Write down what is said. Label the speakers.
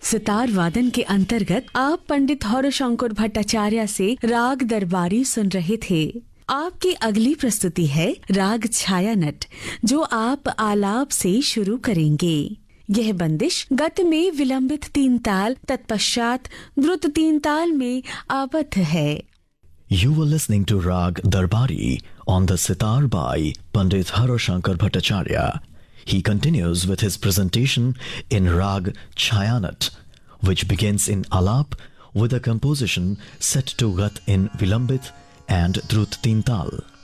Speaker 1: सितार वादन के अंतर्गत आप पंडित हौरशंकर भट्टाचार्य से राग दरबारी सुन रहे थे। आपकी अगली प्रस्तुति है राग छायानट, जो आप आलाप से शुरू करेंगे। यह बंदिश गत में विलंबित 3 ताल तत्पश्चात द्रुत 3 ताल में आबद्ध है।
Speaker 2: You were listening to Rag Darbari on the sitar by Pandit Haurishankar Bhattacharya. He continues with his presentation in Rag Chayanat, which begins in Alap with a composition set to Gat in Vilambit and Drut Tintal.